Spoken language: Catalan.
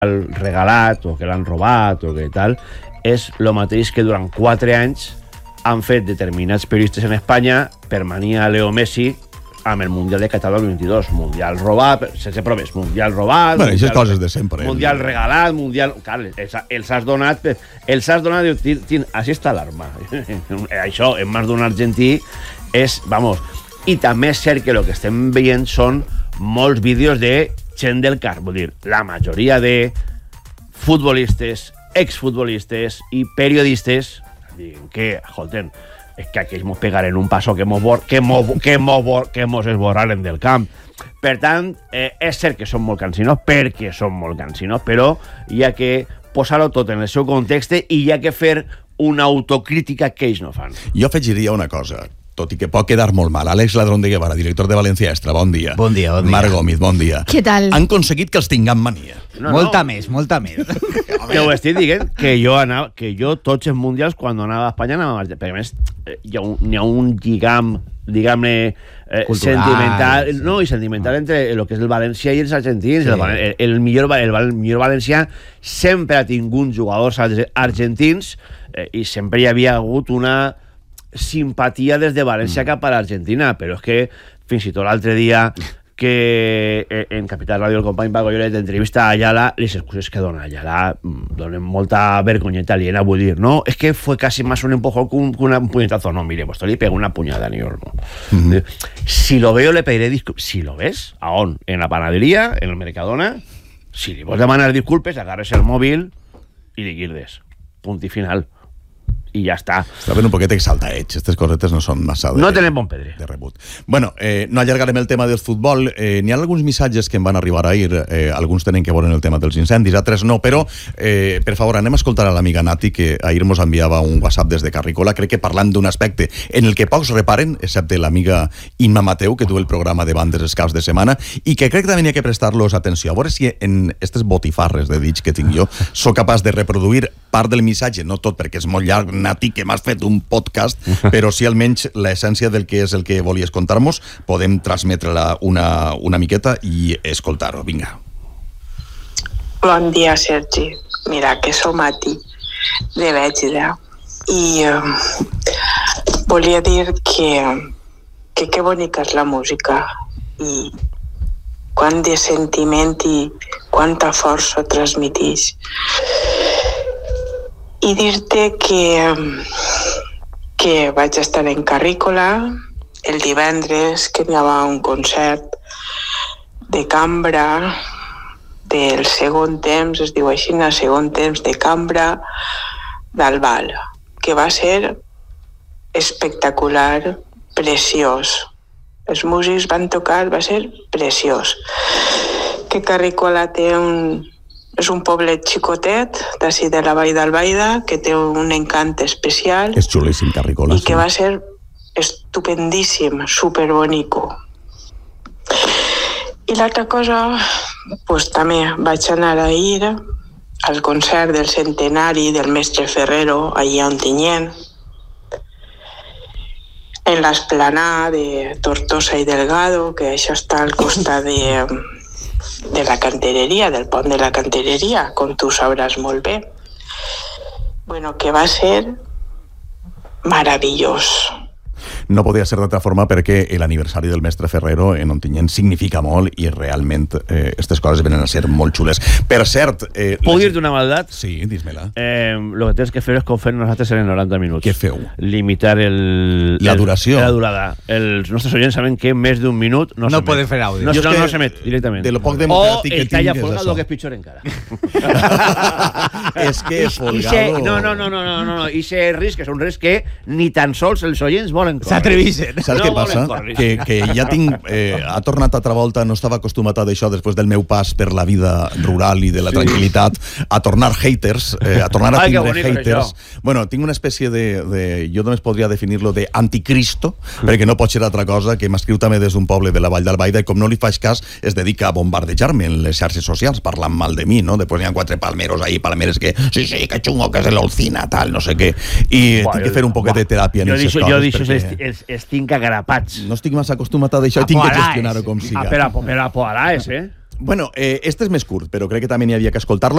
regalat o que l'han robat o que tal, és el mateix que durant 4 anys han fet determinats periodistes en Espanya per mania a Leo Messi amb el Mundial de Qatar 2022. Mundial robat, sense proves, Mundial robat... Bueno, aquestes coses de sempre. Mundial regalat, Mundial... Clar, els has donat... Diu, així està l'arma. Això, en més d'un argentí, és... Vamos... I també és cert que el que estem veient són molts vídeos de gent del car. Vull dir, la majoria de futbolistes, exfutbolistes i periodistes diuen que, escolten, és que aquells mos pegaren un passo que mos esborraren del camp. Per tant, és cert que són molt cansinos, perquè són molt cansinos, però hi ha que posar-ho tot en el seu context i hi ha que fer una autocrítica que ells no fan. Jo afegiria una cosa, tot i que pot quedar molt mal. Àlex Ladrón de Guevara, director de Valencia Extra, bon dia. Bon dia, bon dia. Marc Gómez, bon dia. Què tal? Han aconseguit que els tinguem mania. Molta més. Que ho estic dient, que jo tots els mundials, quan anava a Espanya, anava a Perquè a més, hi ha un lligam, diguem-ne, sentimental, no, i sentimental entre el que és el València i els argentins. Sí. El millor valencià sempre ha tingut jugadors argentins i sempre hi havia hagut una simpatia des de València cap a l'Argentina, però és que fins i tot l'altre dia que en Capital Radio el company Paco Lloret entrevista a Ayala, les excuses que dona Ayala donen molta vergonyeta aliena, vull dir, no, es que fue casi más un empujón que un puñetazo. No, mire, pues le pego una puñada a New York, ¿no? Si lo veo le pediré disculpas. Si lo ves, ¿a on? En la panadería, en el Mercadona, si li vols demanar disculpes, agarres el mòbil i li guirdes. Punt i final. I ja està. Està ben un poquet exaltaeig. Aquestes cosetes no són massa no tenen bon pedre. De rebut. Bueno, no allargarem el tema del futbol. N'hi ha alguns missatges que em van arribar ahir. Alguns tenen que veure en el tema dels incendis, altres no, però, per favor, anem a escoltar a l'amiga Nati, que ahir mos enviava un WhatsApp des de Carrícola, crec que parlant d'un aspecte en el que pocs reparen, excepte l'amiga Imma Mateu, que du el programa de bandes els caps de setmana, i que crec que també hi ha que prestar-los atenció. A veure si en aquestes botifarres de dits que tinc jo sóc capaç de reproduir part del missatge, no tot perquè és molt llarg, Nati, que m'has fet un podcast, però sí almenys l'essència del que és el que volies contar-nos, podem transmetre-la una miqueta i escoltar-ho. Vinga. Bon dia, Sergi. Mira, que som Mati, de Bègida. I volia dir que bonica és la música i quant de sentiment i quanta força transmetix. I dir-te que vaig estar en Carrícola el divendres, que n'hi havia un concert de cambra del segon temps, es diu així, el segon temps de cambra d'Albal, que va ser espectacular, preciós. Els músics van tocar, va ser preciós. Que Carrícola és un poblet xicotet d'ací de la Vall d'Albaida que té un encant especial. És xulíssim, Carrícola. I que va ser estupendíssim, superbonico. I l'altra cosa, pues també vaig anar ahir al concert del centenari del mestre Ferrero allà a Ontinyent, en l'esplanada de Tortosa i Delgado, que això està al costat de la cantereria, del pont de la cantereria, com tu sabràs molt bé. Bueno, que va ser meravellós. No podia ser d'altra forma perquè l'aniversari del mestre Ferrero en Ontinyent significa molt i realment aquestes coses venen a ser molt xules. Per cert... Puc dir-te una maldat? Sí, dis-me-la. Lo que tens que fer és com fer nosaltres en 90 minuts. Què feu? Limitar la duració. La durada. Els nostres oients saben que més d'un minut no s'emet. poden fer àudio. No s'emet directament. De lo poc democràtic que tinc és O el talla folgado, que és pitjor encara. És que folgado... No. Ixe risc és un risc que ni tan sols els oients volen córrer. S'atrevisen. Saps què passa? Que ja tinc... ha tornat altra volta, no estava acostumat a d'això després del meu pas per la vida rural i de la tranquil·litat, a tornar haters, a tornar a tindre haters. Bueno, tinc una espècie de... Jo només podria definir-lo de anticristo, perquè no pot ser altra cosa, que m'escriu també des d'un poble de la Vall d'Albaida i com no li faig cas es dedica a bombardejar-me en les xarxes socials, parlant mal de mi, no? Després hi ha 4 palmeros ahí, palmeres que sí, que xungo, que és l'olcina, tal, no sé què. I tinc que fer un poquet de teràpia en aquestes coses. Jo d'això estic agarapats. No estic massa acostumat a d'això i tinc que gestionar-ho com siga. Però apoderà, Bueno, este és més curt, però crec que també n'hi havia que escoltar-lo.